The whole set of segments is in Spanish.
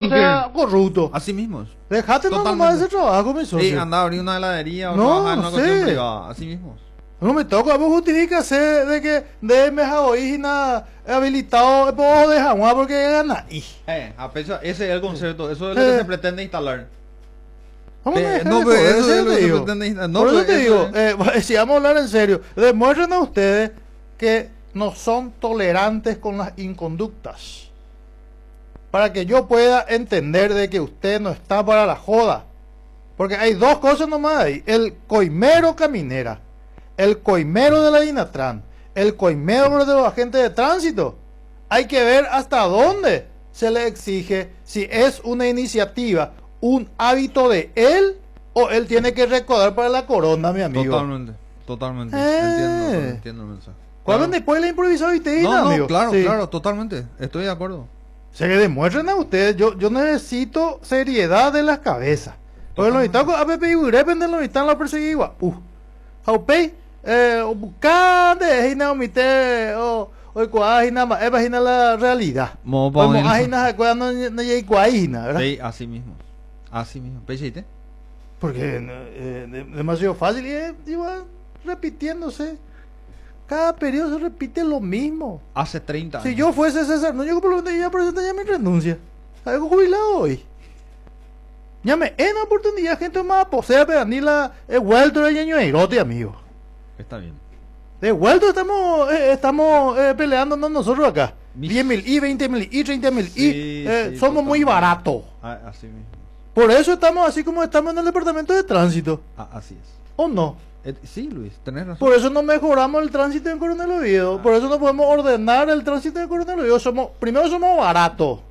sea corrupto. Así mismo. Dejate nomás Totalmente. ese trabajo, mi socio. Sí, anda a abrir una heladería o No, trabajar en una cuestión sí. privada. Así mismo. No me toca, vos justifica de que de mejaboígina habilitado por ojo de jaguar porque gana. A pecho, ese es el concepto. Eso es lo que se pretende instalar. Vamos a dejar no, de pero joder, eso en serio es lo te que se digo. pretende instalar. No, Por eso pero te eso digo, si vamos a hablar en serio, demuestren a ustedes que no son tolerantes con las inconductas. Para que yo pueda entender de que usted no está para la joda. Porque hay dos cosas nomás ahí. El coimero caminera, el coimero de la Dinatran, el coimero de los agentes de tránsito. Hay que ver hasta dónde se le exige si es una iniciativa, un hábito de él o él tiene que recordar para la corona, mi amigo. Totalmente. Entiendo el mensaje. ¿Cuál Claro. después la improvisadita, No, amigo? claro, Sí. claro, totalmente. Estoy de acuerdo. Se le demuestren a ustedes, yo necesito seriedad de las cabezas. Porque los itacos a Pepe y Urepende los están la perseguida. Haupei, o buscande, hina omite, o cuajina, hina la realidad. Mo Como pa hina, cuando no hay cuajina, ¿verdad? Sí, así mismo. Así mismo. ¿Pecheite? Porque demasiado fácil y va repitiéndose. Cada periodo se repite lo mismo. Hace 30 años. Si yo fuese César, no, yo por lo menos ya presentaría mi renuncia. Algo jubilado hoy. Ya me en oportunidad, gente más posea, pero ni la he vuelto el año de amigo. Está bien. De vuelto estamos peleándonos nosotros acá. Mis- 10.000 y 20.000 y 30.000 Sí, y sí, somos muy totalmente. baratos. Así mismo. Por eso estamos así como estamos en el departamento de tránsito. Así es. ¿O no? Sí, Luis, tenés razón. Por eso no mejoramos el tránsito en Coronel Oviedo. Por eso no podemos ordenar el tránsito en Coronel Oviedo. Primero somos baratos.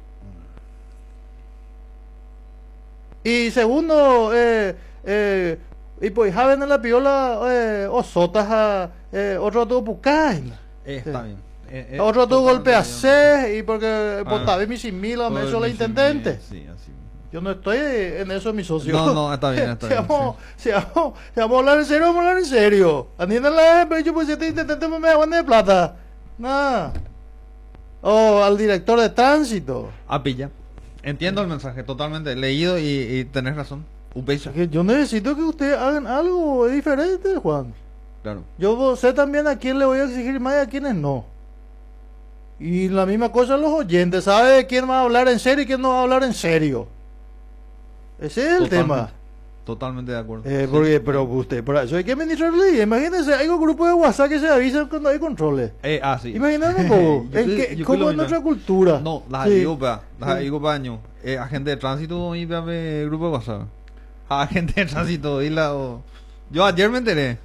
Y segundo, y pues Javen en la piola, o sotas a otro tu pucay. Está bien. Otro tu golpe a totalmente C y porque por mi sin mil bien. me hizo la intendente. Sí, así mismo. Yo no estoy en eso, mi socio. No, está bien, está bien. Si vamos a hablar en serio, vamos a hablar en serio. Atiendan la pecho, pues este intendente me da de plata. Nada. O al director de tránsito. Pilla. Entiendo el mensaje, totalmente. Leído y tenés razón. Un beso. Que yo necesito que ustedes hagan algo diferente, Juan. Claro. Yo sé también a quién le voy a exigir más y a quiénes no. Y la misma cosa los oyentes. ¿Sabe de quién va a hablar en serio y quién no va a hablar en serio? Ese es el Totalmente. tema. Totalmente de acuerdo. Porque, Sí. pero usted, por eso hay que administrarle. Imagínense, hay un grupo de WhatsApp que se avisan cuando hay controles. Sí. Imagínate un poco. Yo ¿Cómo creo es nuestra cultura? No, las Sí. digo, baño. Agente de tránsito y grupo de WhatsApp. Agente de tránsito y yo ayer me enteré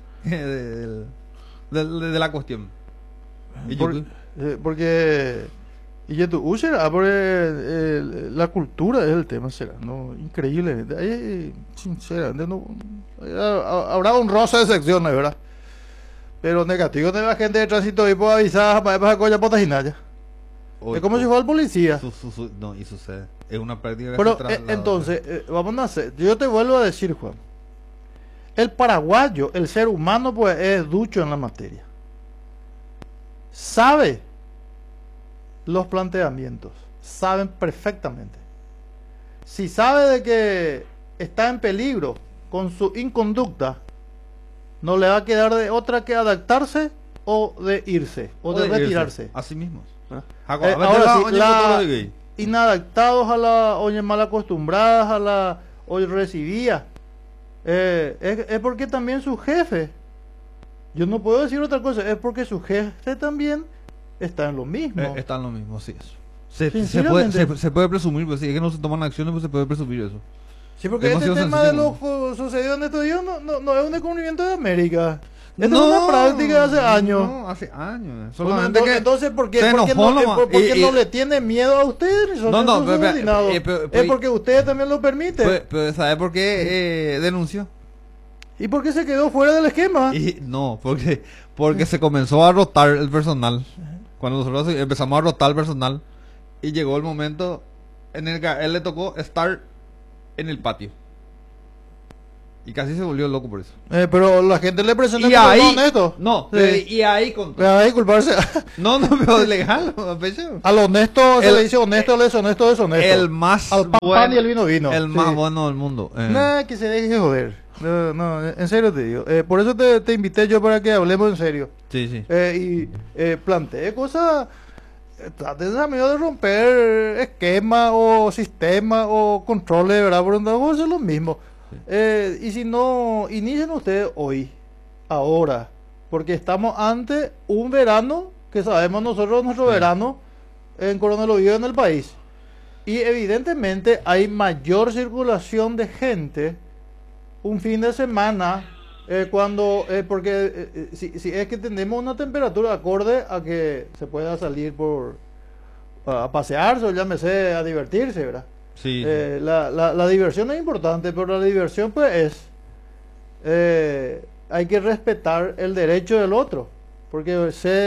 de la cuestión. Y yo- Porque y ya tu user la cultura es el tema, será, no, increíble. Sinceramente no habrá un roce de secciones, ¿verdad? Pero negativo de la gente de tránsito y puedo avisar para pasar colla potajinaya. Es como si fuera el policía. No, y sucede. Es una práctica que Pero se traslada. entonces, vamos a hacer, yo te vuelvo a decir, Juan, el paraguayo, el ser humano, pues es ducho en la materia. Sabe los planteamientos, saben perfectamente. Si sabe de que está en peligro con su inconducta, no le va a quedar de otra que adaptarse o de irse o de irse. retirarse. Así mismo. Ahora sí, inadaptados a la oye mal acostumbradas a la hoy recibía es porque también su jefe, yo no puedo decir otra cosa, es porque su jefe también está en lo mismo. Está en lo mismo, sí, eso. Sinceramente. Se puede presumir, pues si es que no se toman acciones, pues se puede presumir eso. Sí, porque este demasiado tema de sencillo, lo que sucedió en estos días no es un descubrimiento de América. Esto es una práctica de hace años. No, hace años. Bueno, Solamente que entonces, ¿por qué, se por qué enojó no, nomás. por qué Y- no le tiene miedo a ustedes? Son No, sus pero- subordinados. pero- Es porque ustedes también lo permiten. Pero ¿sabe por qué denunció? ¿Y por qué se quedó fuera del esquema? No, porque se comenzó a rotar el personal. Cuando nosotros empezamos a rotar el personal y llegó el momento en el que a él le tocó estar en el patio. Y casi se volvió loco por eso. Pero la gente le presenta Y como ahí, no honesto. no, Sí. y ahí con Pero ahí culparse. no, no, pero es legal, ¿no? Pecho. Al honesto se El- le dice honesto, al deshonesto, deshonesto. El más Al pan, pan y el vino, vino. El Sí. más bueno del mundo. Nada, que se deje joder. No, no, en serio te digo. Por eso te invité yo para que hablemos en serio. Sí, sí. Y planteé cosas. Traten amigo de romper esquemas o sistemas o controles, ¿verdad? Pero no vamos a hacer lo mismo. Y si no, inicien ustedes hoy, ahora, porque estamos ante un verano que sabemos nosotros, nuestro Sí. verano en coronavirus en el país. Y evidentemente hay mayor circulación de gente un fin de semana porque si es que tenemos una temperatura acorde a que se pueda salir a pasearse o llámese a divertirse, ¿verdad? Sí. La diversión es importante, pero la diversión pues hay que respetar el derecho del otro, porque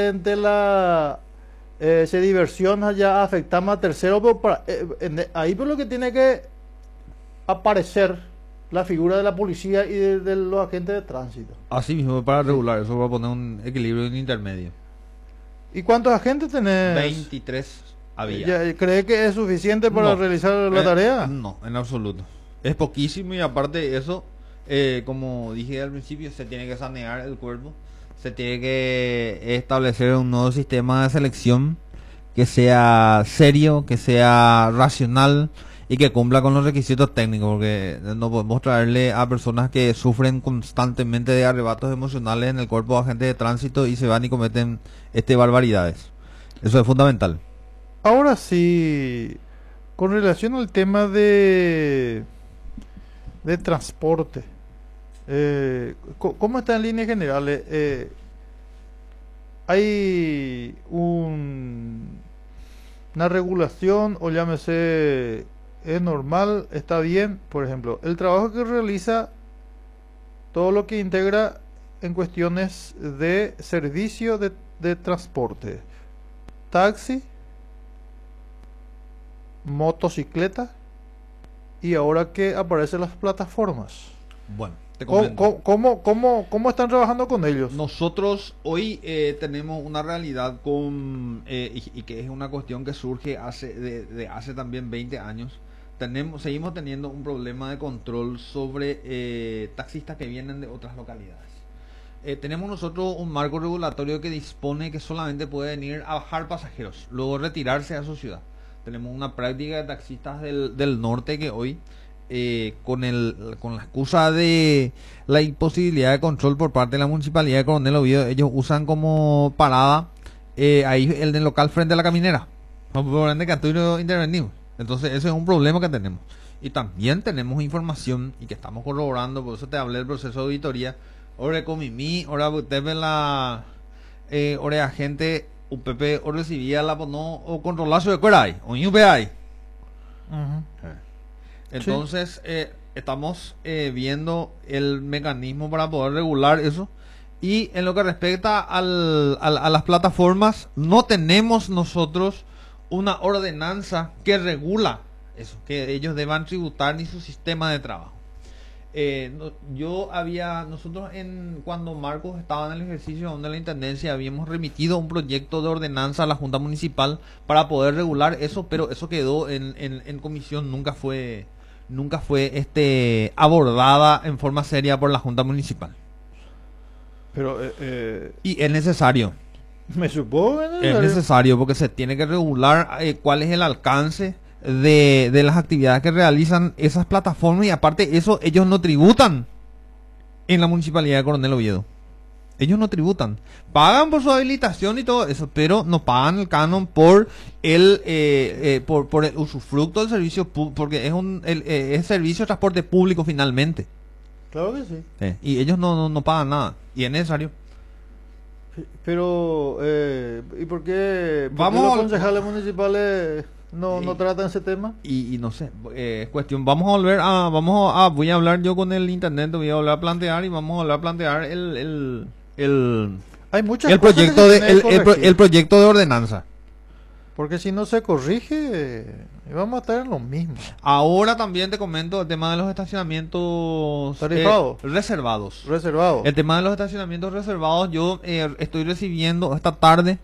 se diversiona ya afectamos a terceros, pero ahí por lo que tiene que aparecer la figura de la policía y de los agentes de tránsito. Así mismo, para regular eso, para poner un equilibrio en intermedio. ¿Y cuántos agentes tenés? 23 había. ¿Cree que es suficiente para No. realizar la tarea? No, en absoluto. Es poquísimo y aparte de eso, como dije al principio, se tiene que sanear el cuerpo, se tiene que establecer un nuevo sistema de selección que sea serio, que sea racional y que cumpla con los requisitos técnicos, porque no podemos traerle a personas que sufren constantemente de arrebatos emocionales en el cuerpo de agentes de tránsito y se van y cometen barbaridades. Eso es fundamental. Ahora sí, con relación al tema de transporte, ¿cómo está en líneas generales? ¿Hay una regulación o llámese, es normal, está bien? Por ejemplo, el trabajo que realiza, todo lo que integra en cuestiones de servicio de transporte, taxi, motocicleta, y ahora que aparecen las plataformas. Bueno, te comento. ¿Cómo están trabajando con ellos? Nosotros hoy tenemos una realidad y que es una cuestión que surge de hace también 20 años. Seguimos teniendo un problema de control sobre taxistas que vienen de otras localidades. Tenemos nosotros un marco regulatorio que dispone que solamente pueden ir a bajar pasajeros, luego retirarse a su ciudad. Tenemos una práctica de taxistas del norte que hoy, con la excusa de la imposibilidad de control por parte de la Municipalidad de Coronel Oviedo, ellos usan como parada ahí el del local frente a la caminera. Por ende, que intervenimos. Entonces ese es un problema que tenemos. Y también tenemos información y que estamos corroborando, por eso te hablé del proceso de auditoría. Ahora comimí, ahora usted ve la agente UPP o recibía la no o controlazo de cueray o UPI. Entonces estamos viendo el mecanismo para poder regular eso. Y en lo que respecta a las plataformas, no tenemos nosotros una ordenanza que regula eso, que ellos deban tributar ni su sistema de trabajo. Nosotros cuando Marcos estaba en el ejercicio de la intendencia, habíamos remitido un proyecto de ordenanza a la Junta Municipal para poder regular eso, pero eso quedó en comisión, nunca fue abordada en forma seria por la Junta Municipal. Pero Y es necesario. me supongo que Es necesario porque se tiene que regular cuál es el alcance de las actividades que realizan esas plataformas y aparte de eso ellos no tributan en la Municipalidad de Coronel Oviedo. Ellos no tributan. Pagan por su habilitación y todo eso, pero no pagan el canon por el usufructo del servicio porque es servicio de transporte público finalmente. Claro que sí. Y ellos no pagan nada y es necesario. Pero, ¿y por qué Vamos los al- concejales municipales no tratan ese tema? Y no sé, es cuestión, voy a hablar yo con el internet, voy a hablar a plantear y vamos a hablar a plantear el Hay muchas el cosas proyecto que se de tienen que corregir, el proyecto de ordenanza. porque si no se corrige, Y vamos a estar en lo mismo. Ahora también te comento el tema de los estacionamientos Tarifados. reservados. Reservado. El tema de los estacionamientos reservados, yo estoy recibiendo esta tarde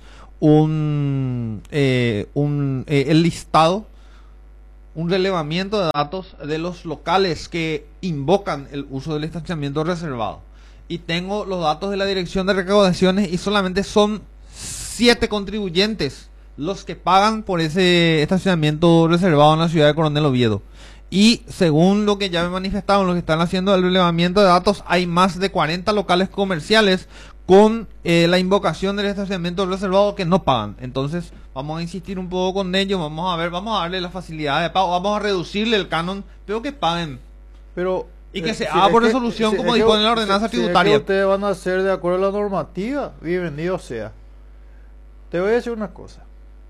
el listado, un relevamiento de datos de los locales que invocan el uso del estacionamiento reservado. Y tengo los datos de la Dirección de Recaudaciones y solamente son 7 contribuyentes los que pagan por ese estacionamiento reservado en la ciudad de Coronel Oviedo. Y según lo que ya me manifestaron, los que están haciendo el relevamiento de datos, hay más de 40 locales comerciales con la invocación del estacionamiento reservado que no pagan. Entonces vamos a insistir un poco con ellos, vamos a ver, vamos a darle la facilidad de pago, vamos a reducirle el canon, pero que paguen. Pero Y que se haga por resolución como dispone la ordenanza tributaria. Si ustedes van a hacer de acuerdo a la normativa, bienvenido sea. Te voy a decir una cosa.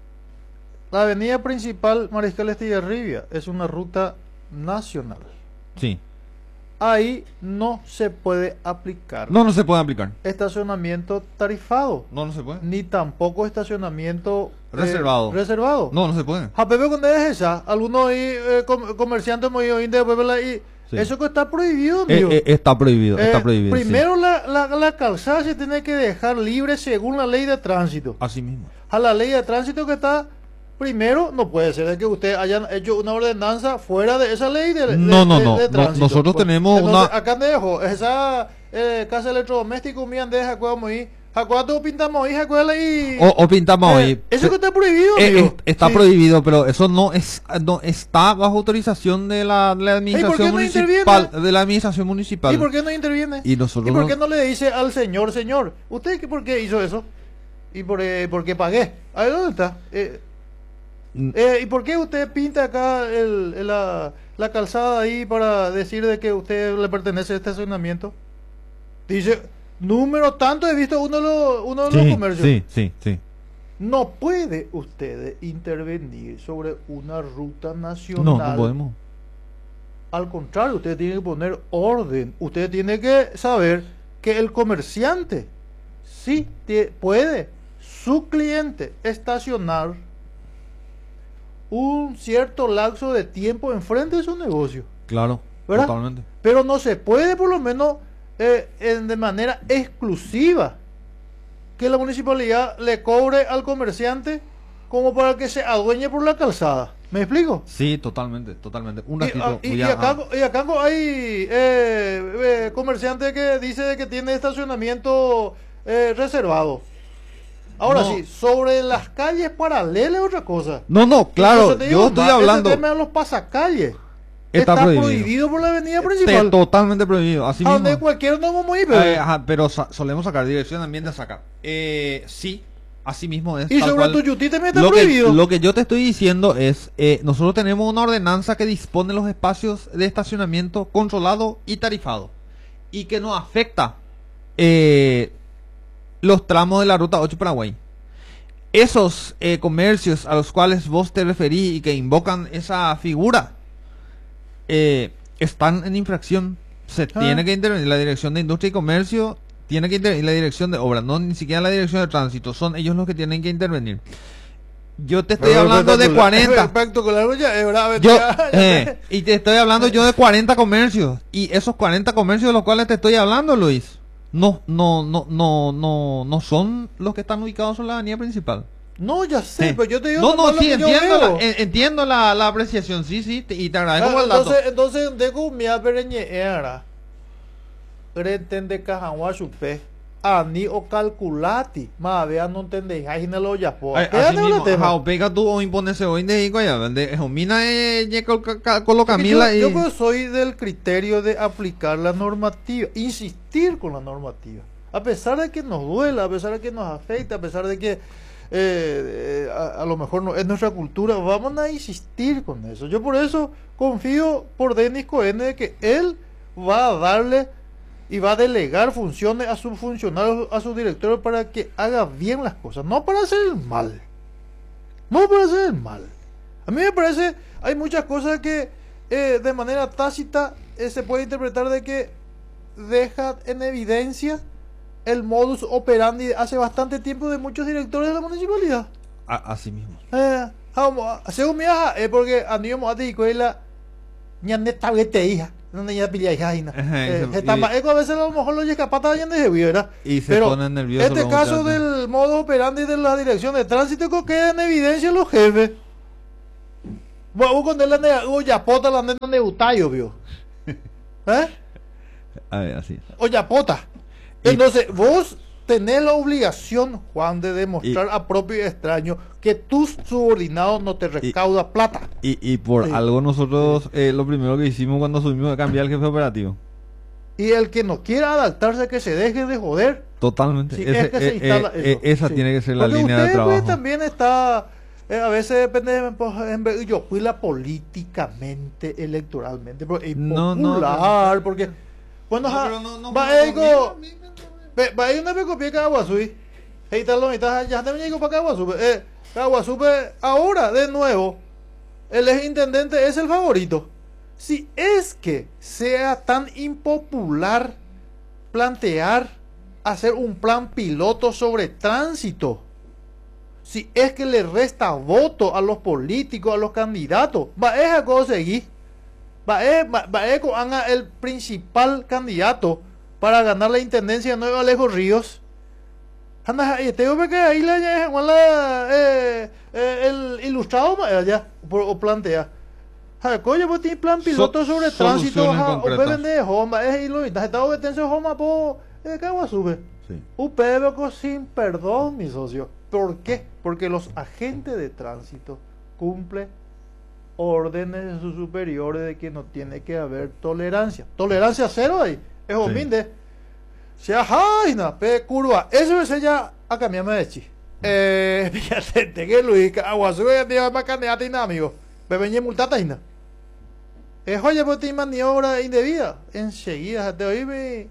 La avenida principal Mariscal Estigarribia es una ruta nacional. Sí. Ahí no se puede aplicar No, no se puede aplicar. estacionamiento tarifado, No, no se puede. ni tampoco estacionamiento Reservado. reservado. No, no se puede. A Pepe cuando es esa, algunos ahí, comerciantes muy de Pepe Sí. eso que está prohibido, amigo. Está prohibido, está prohibido. Primero la calzada se tiene que dejar libre según la ley de tránsito. Sí. Así mismo. A la ley de tránsito que está primero, no puede ser de que ustedes hayan hecho una ordenanza fuera de esa ley de tránsito. Nosotros tenemos entonces, una... acá dejo, esa casa electrodoméstico mi andes jacuamos ahí. Jacuato pintamos ahí, jacuela y... O pintamos ahí. Eso que está prohibido, amigo. Está Sí. prohibido, pero eso no está bajo autorización de la administración no municipal. interviene? De la administración municipal. ¿Y por qué no interviene? Y nosotros ¿Y por no- qué no le dice al señor, usted por qué hizo eso? ¿Y por qué pagué? A ver, ¿dónde está? ¿Y por qué usted pinta acá la calzada ahí para decir de que a usted le pertenece este estacionamiento? Dice, número tanto, he visto uno de los comercios. Sí. No puede usted intervenir sobre una ruta nacional. No podemos. Al contrario, usted tiene que poner orden. Usted tiene que saber que el comerciante sí puede, su cliente, estacionar un cierto lapso de tiempo enfrente de su negocio, Claro, ¿verdad? totalmente. Pero no se puede, por lo menos de manera exclusiva, que la municipalidad le cobre al comerciante como para que se adueñe por la calzada. ¿Me explico? Sí, totalmente. Un ratito. Y acá hay comerciantes que dice de que tiene estacionamiento reservado. Ahora No. sí, sobre las calles paralelas es otra cosa. No, claro, Entonces te digo yo estoy más, hablando. ese tema de los pasacalles Está está prohibido. prohibido por la avenida principal. Totalmente prohibido. Así a donde mismo. cualquiera no vamos a ir, pero... Ajá, pero solemos sacar dirección de ambiente, sacar. Sí, así mismo es. y tal sobre cual. tu yuti también está Lo prohibido. lo que yo te estoy diciendo es, nosotros tenemos una ordenanza que dispone los espacios de estacionamiento controlado y tarifado. Y que nos afecta los tramos de la ruta 8 Paraguay. Esos comercios a los cuales vos te referís y que invocan esa figura, están en infracción. Se tiene que intervenir la Dirección de Industria y Comercio, tiene que intervenir la Dirección de Obras, no ni siquiera la Dirección de Tránsito, son ellos los que tienen que intervenir. Yo te estoy hablando de 40. Espectacular, ya, es verdad, Yo, ya. y te estoy hablando yo de 40 comercios. Y esos 40 comercios de los cuales te estoy hablando, Luis, no son los que están ubicados en la avenida principal. No, ya sé, Sí. pero yo te digo... No, nomás lo sí, que yo entiendo veo. entiendo la apreciación, sí, y te agradezco por el dato. Entonces, de gumia pereñe era. Greten de cajanwa chupe. Ani o calculati. Ma vea no entendéis. Ahí no lo ya po. Así mismo, jao, pega tú o imponese hoy de higo ya, de homina con lo Camila Yo y... pues soy del criterio de aplicar la normativa, insistir con la normativa. A pesar de que nos duela, a pesar de que nos afecta, a pesar de que a lo mejor no es nuestra cultura, vamos a insistir con eso. Yo por eso confío por Denis Cohen de que él va a darle y va a delegar funciones a sus funcionarios, a sus directores para que haga bien las cosas, no para hacer el mal. No para hacer el mal. A mí me parece, hay muchas cosas que de manera tácita se puede interpretar de que deja en evidencia el modus operandi hace bastante tiempo de muchos directores de la municipalidad. Así mismo. Según mi hija, es porque andamos a ti y la ñaneta vete hija. No ya pilla hija. A veces a lo mejor lo llega pata ya de ¿verdad? Y se Pero ponen nerviosos. este caso del modo operandi de la dirección de tránsito que queda en evidencia los jefes. Bueno, cuando él anda Oyapota la anda de Utayo, vio. ¿Eh? A ver, así. Oyapota. Entonces, vos tenés la obligación, Juan, de demostrar a propio y extraño que tus subordinados no te recaudan plata. Y por algo nosotros, lo primero que hicimos cuando subimos de cambiar al jefe operativo. Y el que no quiera adaptarse, que se deje de joder. Totalmente. Si es que se instala eso. Esa tiene que ser la Porque línea usted, de trabajo. Pues, también está, a veces depende, pues, yo fui la políticamente, electoralmente, pero es popular, porque cuando va a ir una pecopía de Caguazú, ahí tal ya también llegó para Caguazú, Caguazú ahora de nuevo el ex intendente es el favorito. Si es que sea tan impopular plantear hacer un plan piloto sobre tránsito, si es que le resta voto a los políticos, a los candidatos, va a conseguir, va a el principal candidato para ganar la intendencia de Nuevo Alejo Ríos. Anda, tengo que ahí el ilustrado ya o plantea. Coño, pues tiene plan piloto sobre tránsito, o vende Homa, es lo está obedeciendo Homa por Caguazú. UPB sin perdón, mi socio. ¿Por qué? Porque los agentes de tránsito cumplen órdenes de sus superiores de que no tiene que haber tolerancia. Tolerancia cero ahí. Es humilde. Se ajaina, pe curva. Eso es ya a cambiarme de chi. Fíjate que Luis Caguazú ya tiene más candidato y nada, amigo. Me venía multata y nada. Oye, pues tiene maniobra indebida. Enseguida, te oí mi.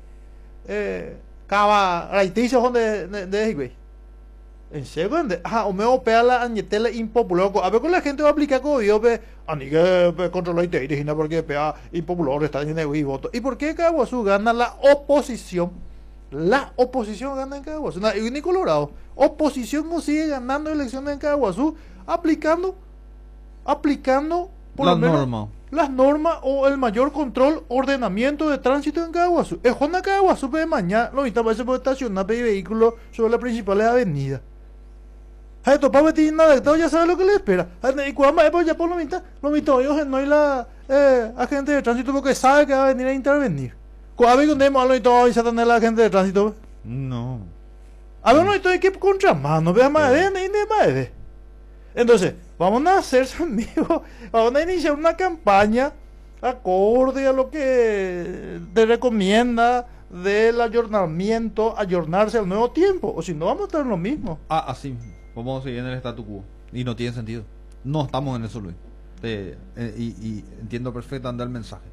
Cava raiticio de güey. En serio, o me opera la añetela impopular. A ver con la gente va a aplicar como yo, a ni que controlar y porque pea impopular está diciendo güey voto. ¿Y por qué Caguazú gana la oposición? La oposición gana en Caguazú. Y ni Colorado. Oposición no sigue ganando elecciones en Caguazú aplicando por lo menos las normas o el mayor control, ordenamiento de tránsito en Caguazú. Es Honda Caguazú de mañana, lo mismo veces puede estacionar vehículos sobre las principales avenidas. Hay topado tiene nada, ya sabe lo que le espera. Y cuando más ya por lo mismo ellos no hay la agente de tránsito porque sabe que va a venir a intervenir. Cuando donde hemos hablado y todo y se tener la agente de tránsito. No. A ver, no estoy que contramano, vea más de más. Entonces, vamos a hacer amigos, vamos a iniciar una campaña acorde a lo que te recomienda del ayornarse al nuevo tiempo, o si no vamos a estar en lo mismo. Así, vamos a seguir en el statu quo, y no tiene sentido. No estamos en eso, Luis. Y entiendo perfectamente el mensaje.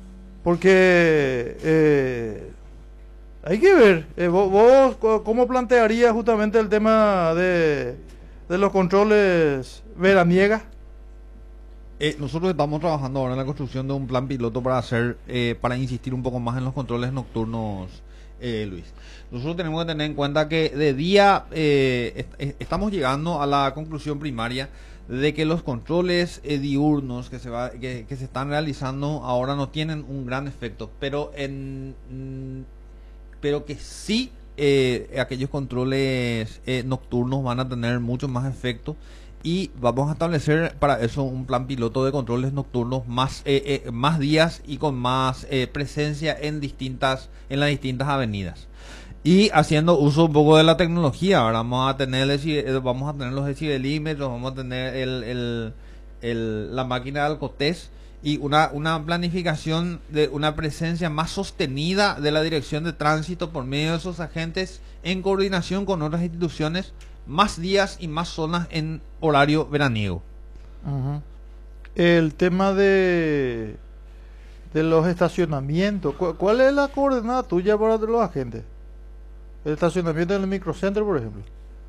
Porque hay que ver, vos cómo plantearías justamente el tema de los controles veraniega. Nosotros estamos trabajando ahora en la construcción de un plan piloto para insistir un poco más en los controles nocturnos, Luis. Nosotros tenemos que tener en cuenta que de día estamos llegando a la conclusión primaria de que los controles diurnos que se están realizando ahora no tienen un gran efecto, pero que sí aquellos controles nocturnos van a tener mucho más efecto, y vamos a establecer para eso un plan piloto de controles nocturnos más días y con más presencia en las distintas avenidas, y haciendo uso un poco de la tecnología. Ahora vamos a tener los decibelímetros, vamos a tener la máquina de alcotés y una planificación de una presencia más sostenida de la dirección de tránsito por medio de esos agentes en coordinación con otras instituciones, más días y más zonas en horario veraniego. El tema de los estacionamientos, ¿cuál es la coordenada tuya para los agentes? El estacionamiento en el microcentro, por ejemplo.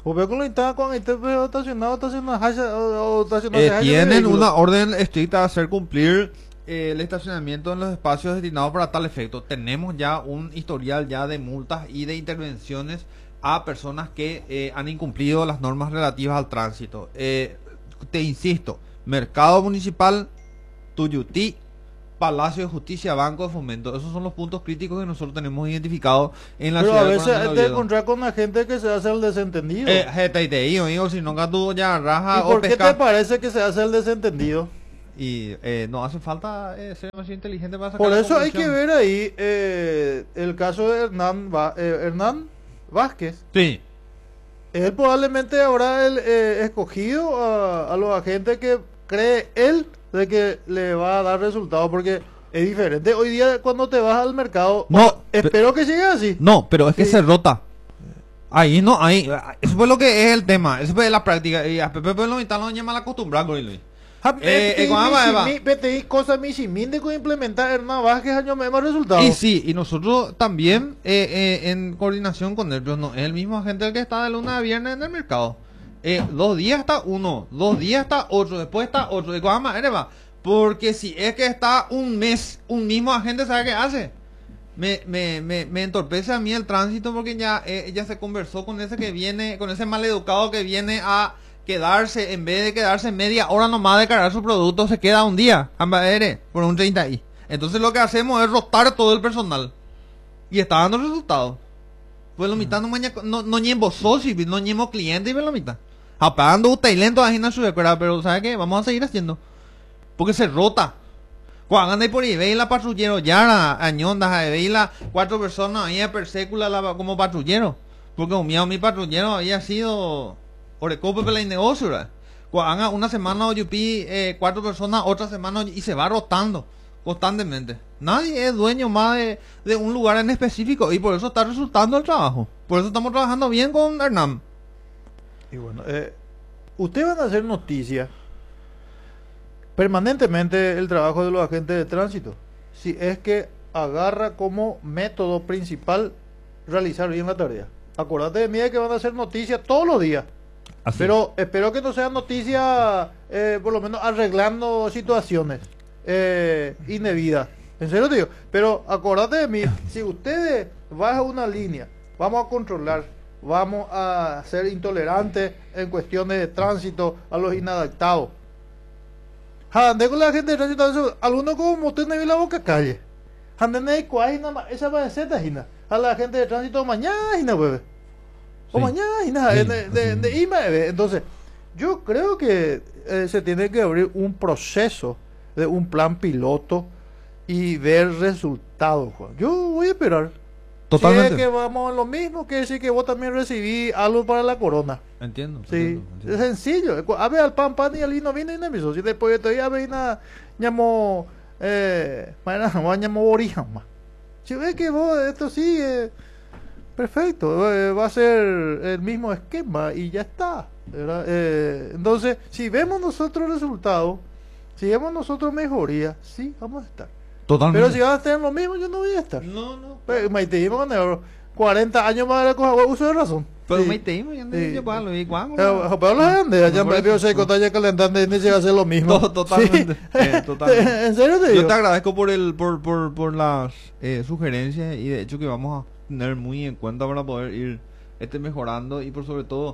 Tienen una orden estricta de hacer cumplir el estacionamiento en los espacios destinados para tal efecto. Tenemos ya un historial ya de multas y de intervenciones a personas que han incumplido las normas relativas al tránsito. te insisto, Mercado Municipal, Tuyutí, Palacio de Justicia, Banco de Fomento. Esos son los puntos críticos que nosotros tenemos identificados en la Pero ciudad a de veces Coronel te Oviedo. encontrás con la gente que se hace el desentendido. Amigo, si nunca tú ya raja ¿Y o por qué te pesca. parece que se hace el desentendido? Y no hace falta ser demasiado inteligente para sacar Por la eso hay que conclusión. ver ahí el caso de Hernán Vázquez. Sí, Él probablemente habrá escogido a los agentes que cree él de que le va a dar resultados, porque es diferente. Hoy día cuando te vas al mercado, No, espero que siga así. no, pero es que Sí. se rota. Ahí no, ahí. Eso fue lo que es el tema. Eso fue la práctica. Y a Pepe lo no llama la acostumbrada, Luis. Cosa de implementar Hernán Vázquez año más resultados. Y sí, y nosotros también en coordinación con él, pero no es el mismo agente el que está de lunes a viernes en el mercado. 2 días está uno, 2 días está otro, después está otro. Y porque si es que está un mes, un mismo agente, ¿sabe qué hace? Me entorpece a mí el tránsito porque ya se conversó con ese que viene, con ese maleducado que viene a quedarse, en vez de quedarse media hora nomás de cargar su producto, se queda un día, por un 30i. Entonces lo que hacemos es rotar todo el personal. Y está dando resultados. Pues lo mitad no ñembo socio, no ñembo cliente y lo mitad. Apagando usted lento a su escuela, pero ¿sabe qué? Vamos a seguir haciendo. Porque se rota. Cuando anda por ahí, veis la patrullero ya, añondas, veis las 4 personas ahí a persécula como patrullero. Porque mi patrullero había sido Orecope para el negocio, ¿verdad? Cuando haga una semana o yupi 4 personas, otra semana y se va rotando constantemente. Nadie es dueño más de un lugar en específico y por eso está resultando el trabajo. Por eso estamos trabajando bien con Hernán. Y bueno, ustedes van a hacer noticias permanentemente el trabajo de los agentes de tránsito. Si es que agarra como método principal realizar bien la tarea. Acordate de mí de que van a hacer noticias todos los días. Así Pero espero que no sean noticias, por lo menos arreglando situaciones indebidas. En serio te digo. Pero acordate de mí, si ustedes bajan una línea, vamos a controlar, vamos a ser intolerantes en cuestiones de tránsito a los inadaptados. Andé con la gente de tránsito, algunos como usted no vio la boca calle. Andé esa va a ser a la gente de tránsito mañana, bebé. O Sí. mañana, Sí, de IMAB. Entonces, yo creo que se tiene que abrir un proceso de un plan piloto y ver resultados, Juan. Yo voy a esperar. Totalmente. Si es que vamos a lo mismo, que decir que vos también recibí algo para la corona. Entiendo. Sí, es sencillo. A ver, al pan y al vino vino y no me si después todavía ve una llamo llamo origen más. Si ves que vos esto sigue perfecto, va a ser el mismo esquema y ya está, ¿verdad? Entonces, si vemos nosotros resultados, si vemos nosotros mejoría, sí, vamos a estar. Totalmente. Pero si vas a tener lo mismo, yo no voy a estar. No. Pero Maiteísmo con euro, 40 años más de coger uso de razón. Pero Sí. me temo, ya no Sí. sé cuál, y cuándo. Pero los grandes, allá por en Pepio eso, se contalla calentando y ni llega a hacer lo mismo. Totalmente. Sí. Totalmente. En serio te Yo digo. te agradezco por las sugerencias y de hecho que vamos a tener muy en cuenta para poder ir mejorando y por sobre todo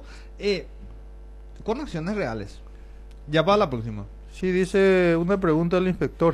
con acciones reales. Ya para la próxima. Sí, dice una pregunta del inspector.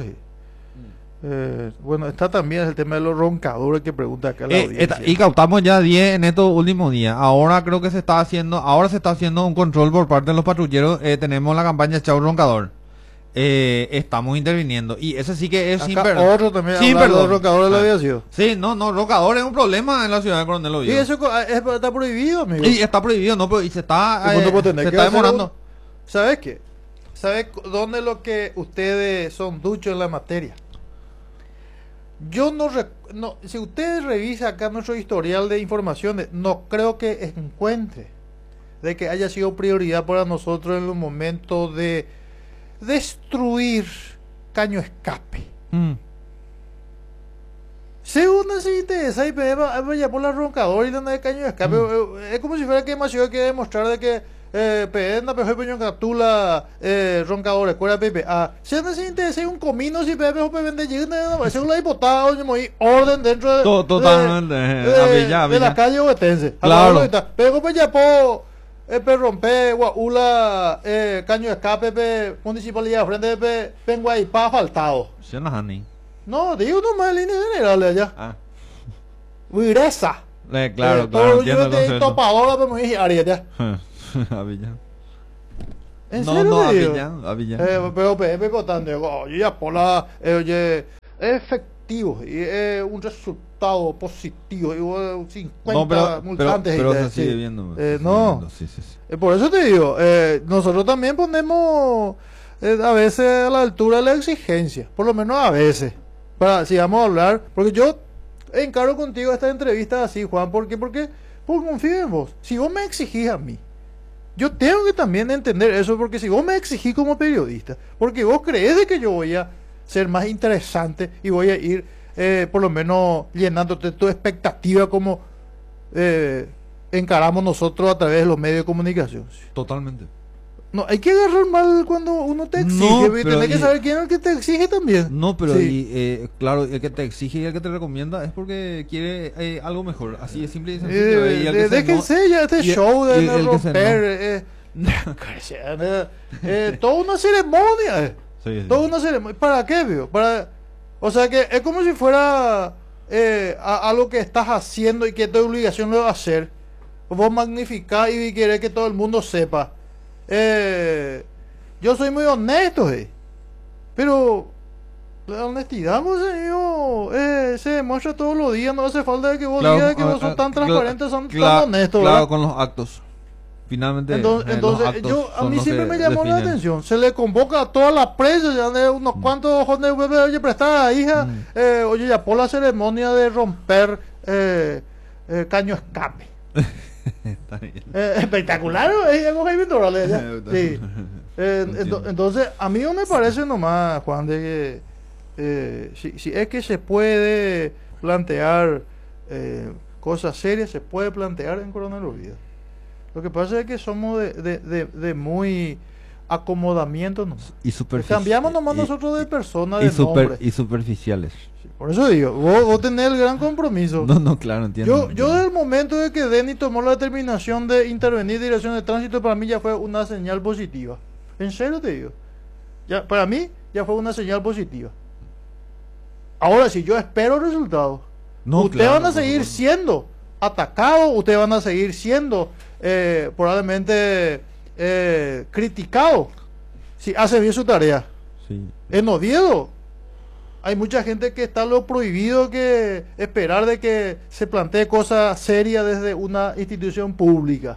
Bueno, está también el tema de los roncadores que pregunta acá la audiencia. Y cautamos ya 10 en estos últimos días. Ahora creo que se está haciendo un control por parte de los patrulleros. Tenemos la campaña Chau Roncador. Estamos interviniendo. Y ese sí que es sin Acá perdón. otro también Sin habla de los perdón. roncadores de la aviación. Sí, no, roncador es un problema en la ciudad de Coronel Y Oviedo. eso está prohibido, amigo. Y está prohibido, ¿no? Pero y se está, ¿Cómo no puede tener se que está hacer demorando. ¿Sabes qué? ¿Sabes dónde es lo que ustedes son duchos en la materia? Yo no, si ustedes revisan acá nuestro historial de informaciones, no creo que encuentre de que haya sido prioridad para nosotros en los momentos de destruir caño escape. Según se interesa y vaya por la roncadora y la de caño escape, es como si fuera que demasiado que demostrar de que pedenda pejo peñón captula roncador escuela pepe si no se interesa un comino si pepe o pepe de llena según la diputada muy orden dentro de Totalmente. de la calle obetense Claro. pero pues ya po pe rompe Guaula, caño de escape, pe municipalidad frente pe Penguaypa faltado. Se no hani. No, digo nomás en línea general allá. Ah. Vireza. Claro, claro, Todo entiendo yo el te concepto. topadora, pero me dije Arieta. Avillán. ¿En No, serio no, te digo? Avillán. Pero PM contando, oye, ya por la, oye, es efectivo y es un resultado positivo. Y 50 No, pero multantes. pero y, se sigue sí. viendo. Se sigue No, viendo, sí, sí, sí. por eso te digo, nosotros también ponemos a veces a la altura de la exigencia, por lo menos a veces, para si vamos a hablar, porque yo encargo contigo esta entrevista así, Juan, porque confío en vos. Si vos me exigís a mí, yo tengo que también entender eso, porque si vos me exigís como periodista, porque vos crees de que yo voy a ser más interesante y voy a ir por lo menos llenándote tu expectativa como encaramos nosotros a través de los medios de comunicación. Totalmente. No, hay que agarrar mal cuando uno te exige, No, y pero tenés que saber quién es el que te exige también. No, pero Sí. claro, el que te exige y el que te recomienda es porque quiere algo mejor. Así es simple y sencillo. Y el que se Déjense ya este y- show de y el que se romper. Toda una ceremonia. Sí, sí. Toda una ceremonia. ¿Para qué, vio? O sea que es como si fuera algo que estás haciendo y que tu obligación lo va a hacer. Vos magnificás y querés que todo el mundo sepa. Yo soy muy honesto, pero la honestidad, se demuestra todos los días. No hace falta que vos digas que vos sos tan transparentes, tan honestos. Claro, ¿verdad? con los actos. Finalmente, Entonces los actos a son mí los siempre que me llamó la definen. atención. Se le convoca a toda la prensa, ya de unos cuantos ojos de bebé, oye, prestada hija, oye, ya por la ceremonia de romper caño escape. Está bien. Espectacular, es algo Jaime Torales, ya. Sí. Entiendo. Entonces, a mí no me parece nomás, Juan, de que si es que se puede plantear cosas serias, se puede plantear en Coronel Oviedo. Lo que pasa es que somos de muy acomodamiento nomás. Y Cambiamos nomás nosotros de persona, de nombre. y superficiales. Sí, por eso digo, vos tenés el gran compromiso. No, claro, entiendo. Yo desde el momento de que Denny tomó la determinación de intervenir dirección de tránsito, para mí ya fue una señal positiva. En serio te digo. Ya, para mí ya fue una señal positiva. Ahora, si yo espero resultados, No, ustedes claro, van a seguir no. siendo atacados, ustedes van a seguir siendo probablemente criticados si hace bien su tarea. Sí. En Oviedo hay mucha gente que está lo prohibido que esperar de que se plantee cosas serias desde una institución pública.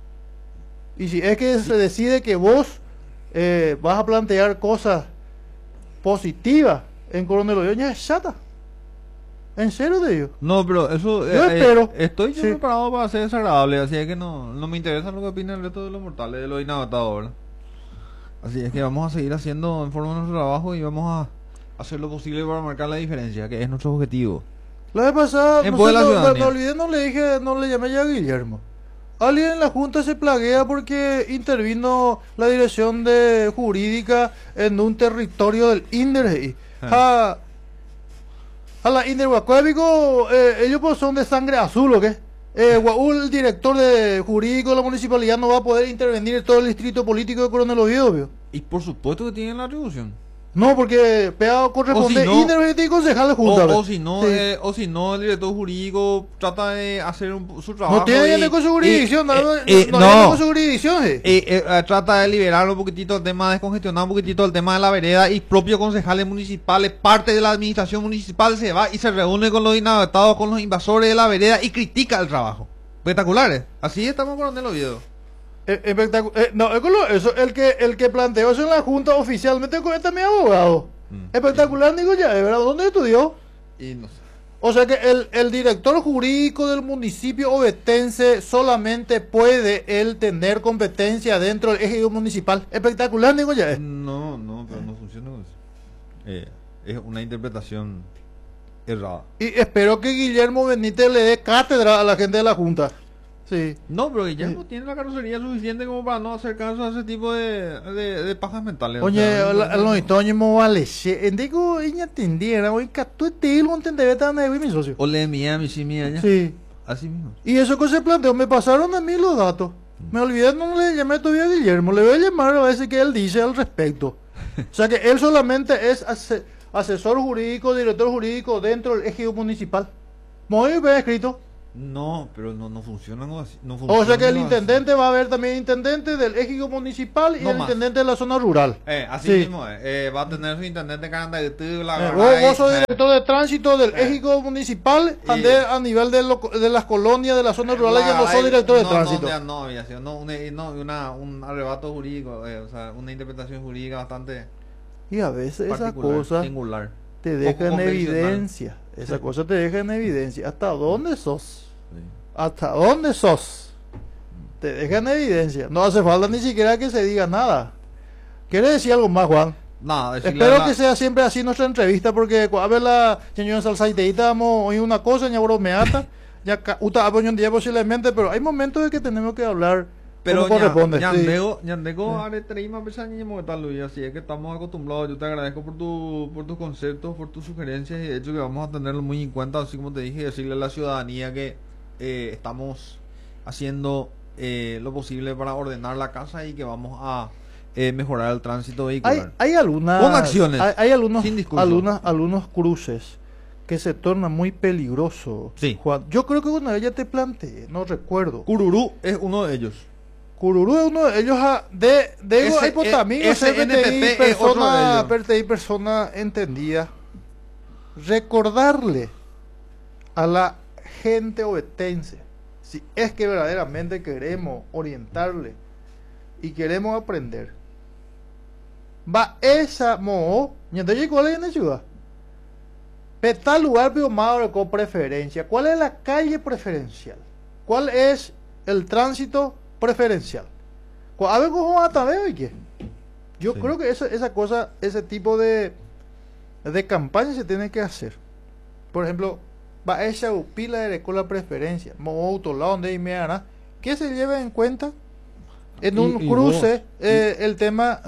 Y si es que se decide que vos vas a plantear cosas positivas en Coronel Oviedo, ya es chata. En serio te digo. No, pero eso... Yo espero. Estoy yo Sí. preparado para ser desagradable, así es que no me interesa lo que opina el resto de los mortales, de los inadaptados, ¿verdad? Así es que vamos a seguir haciendo en forma nuestro trabajo y vamos a hacer lo posible para marcar la diferencia, que es nuestro objetivo. La vez pasada, En no pos de sé, la me ciudadanía. olvidé, no le llamé ya a Guillermo. Alguien en la Junta se plaguea porque intervino la dirección de jurídica en un territorio del INDER. A la INDER Huacuévico, ellos pues son de sangre azul, ¿o qué? Guaúl, el director de jurídico de la municipalidad, no va a poder intervenir en todo el distrito político de Coronel Oviedo, ¿vio? Y por supuesto que tienen la atribución. No, porque PEA corresponde O si no- INDER y concejal de Junta. ¿ve? O si no, Sí. el director jurídico trata de hacer su trabajo. No tiene ni con su jurisdicción, no tiene no. con su jurisdicción, Trata de liberar un poquitito el tema, descongestionar un poquitito el tema de la vereda y propios concejales municipales, parte de la administración municipal se va y se reúne con los inadaptados, con los invasores de la vereda y critica el trabajo. Espectaculares. Así estamos con el Oviedo. No, eso, el que planteó eso en la Junta oficialmente es mi abogado. Espectacular, digo ya, ¿de verdad? ¿Dónde estudió? Y no sé. O sea que el director jurídico del municipio ovetense solamente puede él tener competencia dentro del ejido municipal. Espectacular, digo ya. No, pero no funciona eso. Es una interpretación errada. Y espero que Guillermo Benítez le dé cátedra a la gente de la Junta. Sí. No, pero Guillermo tiene la carrocería suficiente como para no hacer caso a ese tipo de pajas mentales. Oye, O sea, los historias me vale. Digo, ella entendiera, oye, que tú te lo entendés tan de mi socio. O le mía, mi sí, mía, ya. Sí. Así mismo. Y eso que se planteó, me pasaron a mí los datos. Me olvidé, no le llamé todavía a Guillermo, le voy a llamar a ver qué él dice al respecto. O sea que él solamente es asesor jurídico, director jurídico dentro del ejido municipal. Muy bien escrito. No, pero no funcionan así. No O sea que el funcionan intendente va a haber también intendente del ejido municipal y No el más. intendente de la zona rural. Así Sí. mismo, va a tener su intendente Canandaytú, la Vos sos director de tránsito del ejido municipal Y- andé a nivel de las colonias de la zona rural y no sos director de tránsito. No, aviación, un arrebato jurídico, o sea, una interpretación jurídica bastante Y a veces esa particular, cosa singular. te deja poco en convencional. evidencia. Esa Sí. cosa te deja en evidencia. ¿Hasta dónde sos? Sí. ¿Hasta dónde sos? Te deja en evidencia. No hace falta ni siquiera que se diga nada. ¿Quieres decir algo más, Juan? No, decirle Espero a la- que sea siempre así nuestra entrevista, porque a ver la señora Salsaiteita, vamos hoy una cosa, ya bromeata, ya uta apoyo un día posiblemente, pero hay momentos en que tenemos que hablar Pero como corresponde. Sí. Ñandego, are treima pesañimo tal Luis, así es que estamos acostumbrados. Yo te agradezco por tus conceptos, por tus sugerencias y de hecho que vamos a tenerlo muy en cuenta, así como te dije, decirle a la ciudadanía que estamos haciendo lo posible para ordenar la casa y que vamos a mejorar el tránsito vehicular. Hay algunas Con acciones, hay algunos sin discurso. algunos cruces que se tornan muy peligrosos. Sí. Juan, yo creo que una vez ya te planteé, no recuerdo. Cururú es uno de ellos. Cururú es uno de ellos Ese, hay también ese NPP es otro de ellos. persona entendida. Recordarle a la gente obetense, si es que verdaderamente queremos orientarle y queremos aprender, va esa mo, ¿y cuál es en la ciudad? Tal lugar biomado con preferencia. ¿Cuál es la calle preferencial? ¿Cuál es el tránsito preferencial? A ver cómo va a ver, ¿qué? Yo Sí. creo que esa cosa, ese tipo de campaña se tiene que hacer. Por ejemplo, va esa pila de la preferencia, mo autolado donde hay meana, que se lleve en cuenta en un Y cruce vos, el tema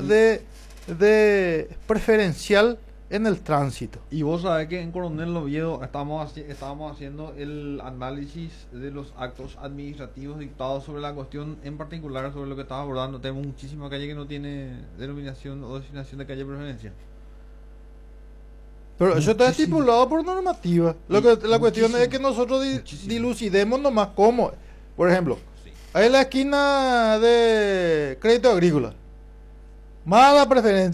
de preferencial en el tránsito. Y vos sabés que en Coronel Oviedo estábamos haciendo el análisis de los actos administrativos dictados sobre la cuestión en particular, sobre lo que estaba abordando. Tenemos muchísima calle que no tiene denominación o designación de calle de preferencia. Pero eso está Muchísimo. estipulado por normativa. La cuestión es Muchísimo. que nosotros Muchísimo. dilucidemos nomás cómo. Por ejemplo, Sí. ahí en la esquina de crédito agrícola. Mala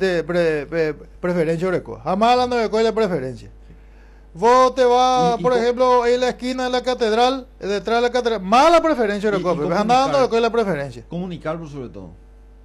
preferencia Orecoa. Jamás la Novecoa y la preferencia. Vos te vas, Y por co- ejemplo, ahí en la esquina de la catedral, detrás de la catedral. Mala preferencia Orecoa. y Pero comunicar. jamás la Novecoa y la preferencia. Comunicar por sobre todo.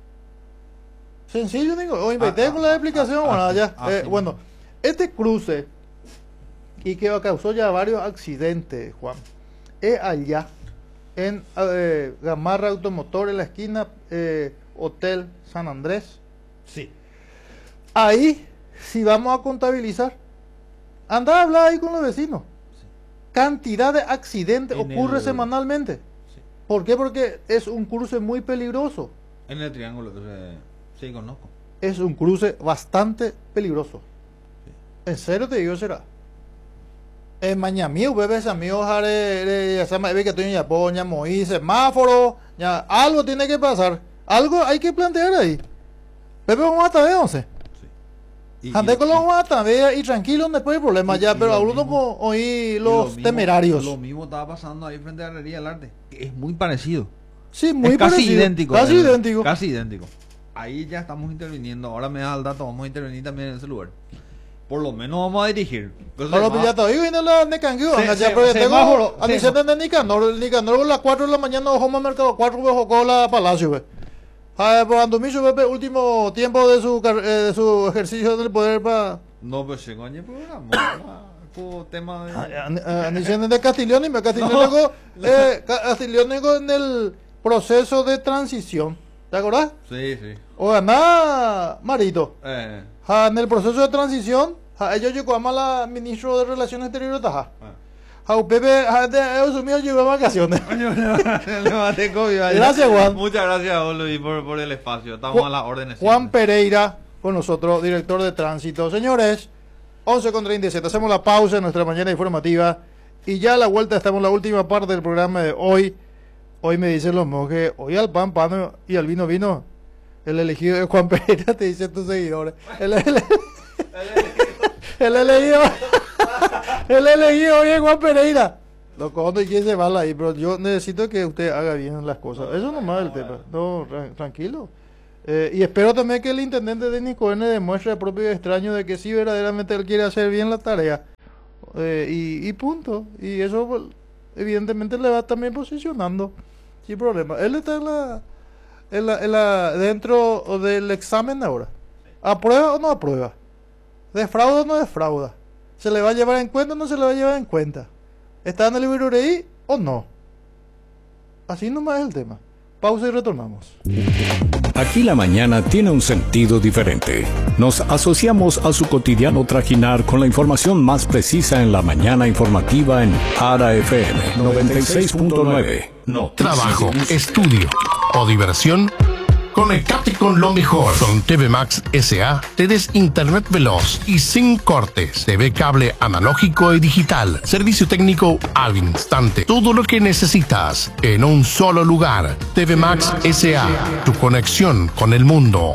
Sencillo, digo. O inventé con la explicación. Bueno, ya. así Bueno, mismo. este cruce y que causó ya varios accidentes, Juan, es allá en Gamarra Automotor, en la esquina Hotel San Andrés. Sí. Ahí, si vamos a contabilizar, anda a hablar ahí con los vecinos. Cantidad de accidentes En ocurre el- semanalmente. Sí. ¿Por qué? Porque es un cruce muy peligroso. En el triángulo, sí, conozco. Es un cruce bastante peligroso. En serio te digo, será. En Mañamí, bebés amigos, ya se me ve que tú ya poña, moí, semáforo, ya algo tiene que pasar. Algo hay que plantear ahí. Pepe, vamos a ver, 11. Sí. Andé con los vamos a ver y tranquilo, después hay problema y- ya, y pero lo hablando mismo- con oí y los lo mismo- temerarios. Lo mismo estaba pasando ahí frente a la Galería del Arte. Es muy parecido. Sí, muy es casi parecido, idéntico. Casi idéntico. Casi idéntico. Ahí ya estamos interviniendo. Ahora me da el dato, vamos a intervenir también en ese lugar. Por lo menos vamos a dirigir. Entonces, Ahora pues ya todavía viene la Necanguio, Se- ya se- porque tengo semáforo, a mi de Nicanor a las 4 de la mañana ojo más mercado 4 vejo con la Palacio, ve. Por Andomicio Pepe último tiempo de de su ejercicio del poder para No, pues llegó año programa. Por tema de. Anicen de Castiglione, Castiglione en el proceso de transición, ¿te acordás? Sí, sí. O ganá Marito. Eh, En el proceso de transición, ellos llegó a la ministro de Relaciones Exteriores Taja. Pepe, asumió llevar vacaciones. Gracias, Juan. Muchas gracias a vos, Luis, por el espacio. Estamos a las órdenes. Juan siempre. Pereira, con nosotros, director de tránsito. Señores, 11:37. Hacemos la pausa en nuestra mañana informativa. Y ya a la vuelta estamos en la última parte del programa de hoy. Hoy me dicen los monjes, hoy al pan, pan y al vino, vino. El elegido de Juan Pereira, te dicen tus seguidores. El elegido hoy es Juan Pereira. Lo cojo y quiere se va ahí, pero yo necesito que usted haga bien las cosas. Eso nomás es el tema. No, tranquilo. Y espero también que el intendente Denis Cohen demuestre a propio y extraño de que sí verdaderamente él quiere hacer bien la tarea. Y punto. Y eso pues, evidentemente le va también posicionando sin problema. Él está dentro del examen ahora. ¿Aprueba o no aprueba? ¿Defrauda o no defrauda? ¿Se le va a llevar en cuenta o no se le va a llevar en cuenta? ¿Está en el libro ahí o no? Así nomás es el tema. Pausa y retornamos. Aquí la mañana tiene un sentido diferente. Nos asociamos a su cotidiano trajinar con la información más precisa en la mañana informativa en Ara FM 96.9. No. Trabajo, estudio o diversión. Conectate con lo mejor. Con TV Max S.A. tenés internet veloz y sin cortes. TV cable analógico y digital. Servicio técnico al instante. Todo lo que necesitas en un solo lugar. TV Max S.A. Tu conexión con el mundo.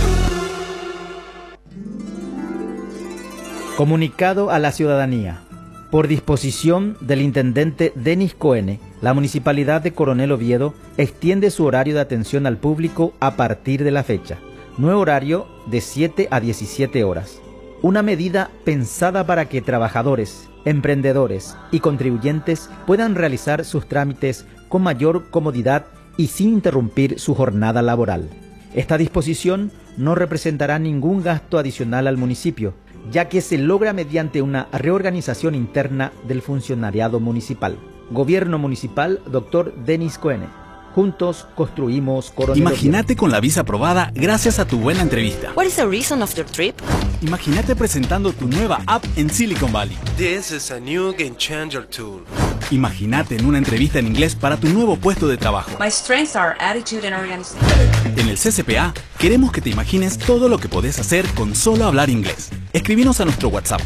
Comunicado a la ciudadanía. Por disposición del intendente Denis Cohen, la Municipalidad de Coronel Oviedo extiende su horario de atención al público a partir de la fecha. Nuevo horario de 7 a 17 horas. Una medida pensada para que trabajadores, emprendedores y contribuyentes puedan realizar sus trámites con mayor comodidad y sin interrumpir su jornada laboral. Esta disposición no representará ningún gasto adicional al municipio, ya que se logra mediante una reorganización interna del funcionariado municipal. Gobierno Municipal, Dr. Denis Cohen. Juntos construimos Coronel. Imagínate con la visa aprobada gracias a tu buena entrevista. What is the reason of your trip? Imagínate presentando tu nueva app en Silicon Valley. This is a new game changer tool. Imagínate en una entrevista en inglés para tu nuevo puesto de trabajo. My strengths are attitude and organization. En el CCPA queremos que te imagines todo lo que podés hacer con solo hablar inglés. Escribinos a nuestro WhatsApp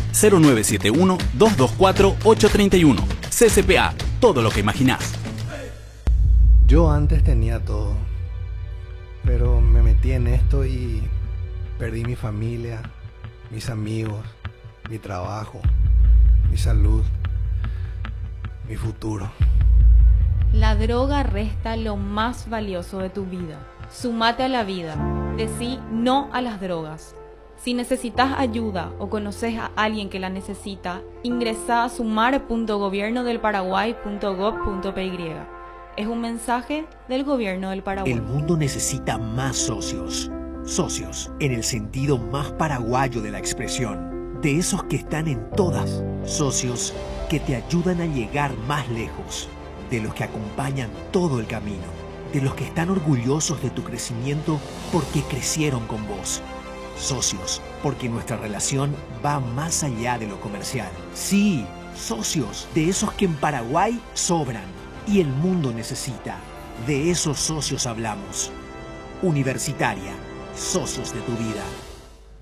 0971-224-831. CCPA, todo lo que imaginás. Yo antes tenía todo, pero me metí en esto y perdí mi familia, mis amigos, mi trabajo, mi salud, mi futuro. La droga resta lo más valioso de tu vida. Sumate a la vida. Decí no a las drogas. Si necesitas ayuda o conoces a alguien que la necesita, ingresa a sumar.gobiernodelparaguay.gov.py. Es un mensaje del Gobierno del Paraguay. El mundo necesita más socios. Socios, en el sentido más paraguayo de la expresión. De esos que están en todas. Socios que te ayudan a llegar más lejos. De los que acompañan todo el camino. De los que están orgullosos de tu crecimiento porque crecieron con vos. Socios, porque nuestra relación va más allá de lo comercial. Sí, socios, de esos que en Paraguay sobran. Y el mundo necesita. De esos socios hablamos. Universitaria, socios de tu vida.